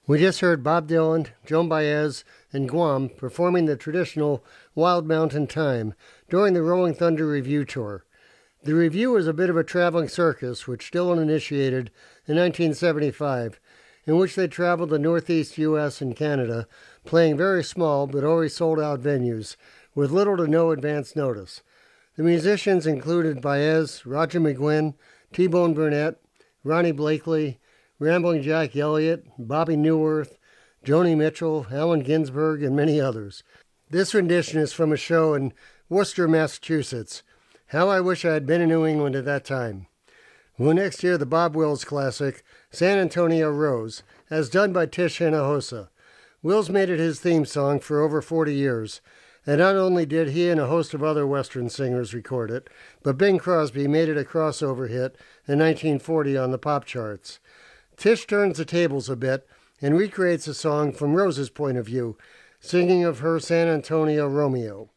We just heard Bob Dylan, Joan Baez, and Guam performing the traditional Wild Mountain Time during the Rolling Thunder Review Tour. The review was a bit of a traveling circus, which Dylan initiated in 1975, in which they traveled the Northeast U.S. and Canada, playing very small but always sold-out venues, with little to no advance notice. The musicians included Baez, Roger McGuinn, T-Bone Burnett, Ronnie Blakely, Rambling Jack Elliott, Bobby Newirth, Joni Mitchell, Allen Ginsberg, and many others. This rendition is from a show in Worcester, Massachusetts. How I wish I had been in New England at that time. We'll next hear the Bob Wills classic, San Antonio Rose, as done by Tish Hinojosa. Wills made it his theme song for over 40 years, and not only did he and a host of other Western singers record it, but Bing Crosby made it a crossover hit in 1940 on the pop charts. Tish turns the tables a bit and recreates the song from Rose's point of view, singing of her San Antonio Romeo.